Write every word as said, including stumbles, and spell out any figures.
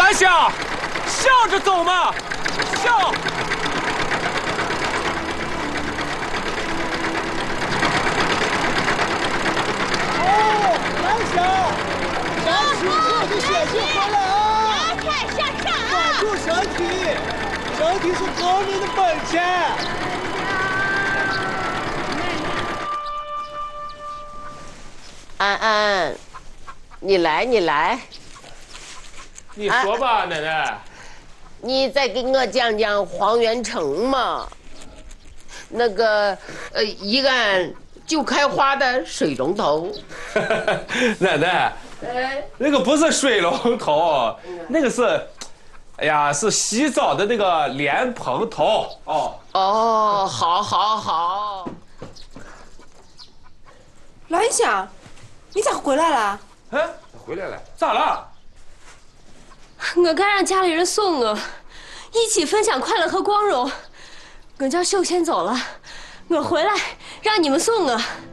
兰香，笑着走嘛，笑。 哦，兰香，张时刻的血性回来啊！ 牙看向上啊！ 管住身体，身体是革命的本钱。 安安，你来，你来， 你说吧，奶奶。 你再给我讲讲黄元成嘛？那个呃，一案就开花的水龙头。 奶奶， 哎， 那个不是水龙头，那个是，哎呀，是洗澡的那个莲蓬头。哦哦，好，好，好。 兰香，你咋回来了？ 哎，回来了，咋了？ 我该让家里人送我，一起分享快乐和光荣。我叫秀仙走了，我回来让你们送我。